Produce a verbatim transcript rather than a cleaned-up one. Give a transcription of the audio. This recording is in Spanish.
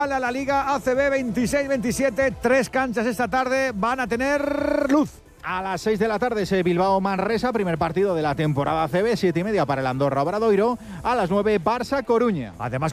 A la Liga A C B veintiséis veintisiete, tres canchas esta tarde van a tener luz. A las seis de la tarde ese Bilbao-Manresa, primer partido de la temporada A C B, siete y media para el Andorra Obradoiro. A las nueve Barça-Coruña. Además,